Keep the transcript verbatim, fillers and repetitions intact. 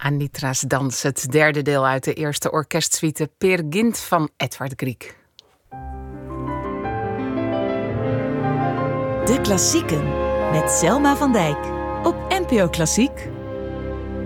Anitra's Dans, het derde deel uit de eerste orkestsuite Peer Gynt van Edvard Grieg. De Klassieken met Selma van Dijk op N P O Klassiek.